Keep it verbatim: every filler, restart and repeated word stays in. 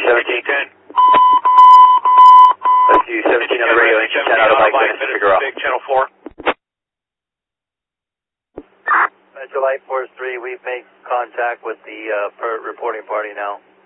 seventeen ten. Let's do seventeen on the radio, engine ten out of Mike, figure out. Channel four. Metro Light Force three, we've made contact with the uh, per reporting party now.